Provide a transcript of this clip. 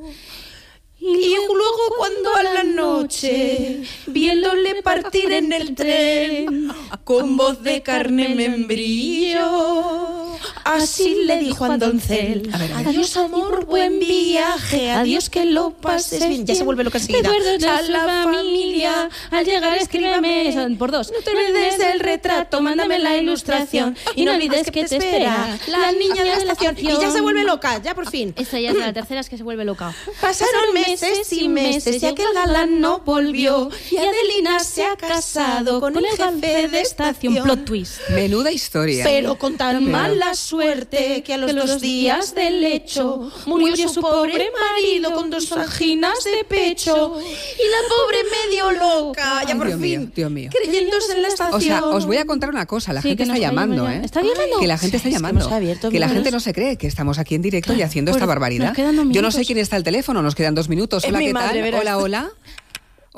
Y luego cuando a la noche, viéndole partir en el tren, con voz de carne membrillo, así le dijo a Doncel: adiós amor, buen viaje, adiós que lo pases bien. Ya se vuelve loca enseguida. A la familia, al llegar escríbeme por dos. No te olvides del retrato, mándame la ilustración y no olvides que te espera la niña de la estación. Y ya se vuelve loca, ya por fin. Esta ya es la tercera, es que se vuelve loca. Pasaron meses y meses y aquel galán no volvió y Adelina se ha casado con el jefe de estación. Plot twist. Menuda historia. Pero con tan mala suerte que a los 2 días del hecho murió su pobre marido con 2 anginas de pecho y la pobre medio loca, ya por fin, Dios mío. creyéndose en la estación. O sea, os voy a contar una cosa, la gente está llamando, ¿eh? ¿Está llamando? Que la gente está llamando. Que la gente no se cree que estamos aquí en directo y haciendo esta barbaridad. Yo no sé quién está al teléfono, nos quedan 2 minutos. Hola, ¿qué tal? Hola, hola.